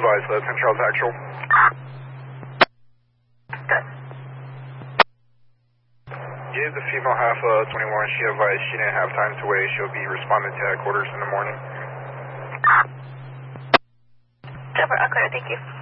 advise 10 Charles actual. Good. Gave the female half 21. She advised she didn't have time to wait. She'll be responding to headquarters in the morning. Over, clear, thank you.